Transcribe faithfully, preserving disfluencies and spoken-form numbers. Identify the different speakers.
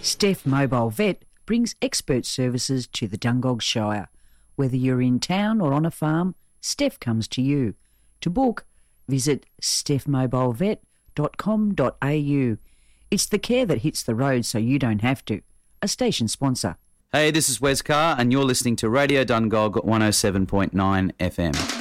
Speaker 1: Steph Mobile Vet brings expert services to the Dungog Shire. Whether you're in town or on a farm, Steph comes to you. To book, visit steph mobile vet dot com dot a u. It's the care that hits the road so you don't have to. A station sponsor.
Speaker 2: Hey, this is Wes Carr and you're listening to Radio Dungog one oh seven point nine F M.